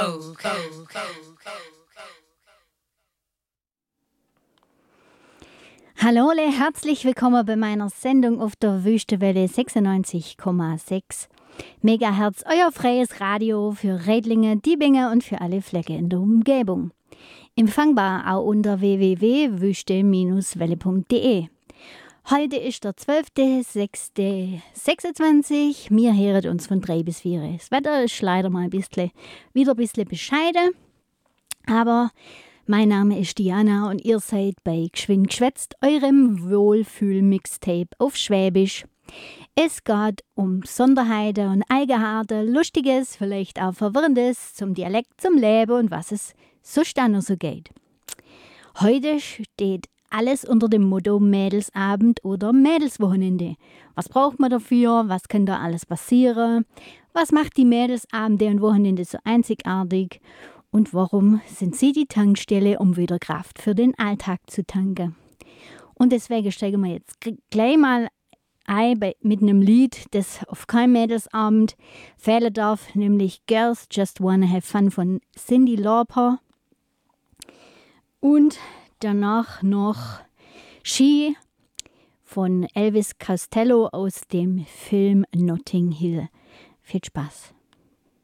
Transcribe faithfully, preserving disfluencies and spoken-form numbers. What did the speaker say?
Hallo alle, herzlich willkommen bei meiner Sendung auf der Wüstewelle sechsundneunzig Komma sechs Megahertz, euer freies Radio für Redlingen, Diebinge und für alle Flecke in der Umgebung. Empfangbar auch unter w w w punkt wüste welle punkt d e. Heute ist der zwölfter sechster sechsundzwanzig. Wir hören uns von drei bis vier. Das Wetter ist leider mal ein bisschen, wieder ein bisschen bescheiden, aber mein Name ist Diana und ihr seid bei Geschwind geschwätzt, eurem Wohlfühl-Mixtape auf Schwäbisch. Es geht um Besonderheiten und Eigenheiten, Lustiges, vielleicht auch Verwirrendes zum Dialekt, zum Leben und was es sonst dann noch so geht. Heute steht alles unter dem Motto Mädelsabend oder Mädelswochenende. Was braucht man dafür? Was kann da alles passieren? Was macht die Mädelsabende und Wochenende so einzigartig? Und warum sind sie die Tankstelle, um wieder Kraft für den Alltag zu tanken? Und deswegen steigen wir jetzt gleich mal ein bei, mit einem Lied, das auf keinem Mädelsabend fehlen darf, nämlich Girls Just Wanna Have Fun von Cyndi Lauper. Und danach noch She von Elvis Costello aus dem Film Notting Hill. Viel Spaß!